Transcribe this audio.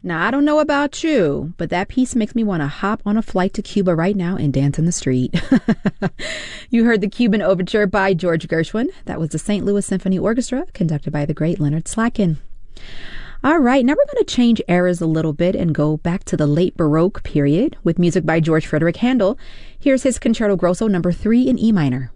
Now, I don't know about you, but that piece makes me want to hop on a flight to Cuba right now and dance in the street. You heard the Cuban Overture by George Gershwin. That was the St. Louis Symphony Orchestra, conducted by the great Leonard Slatkin. All right, now we're going to change eras a little bit and go back to the late Baroque period with music by George Frederick Handel. Here's his Concerto Grosso No. 3 in E minor.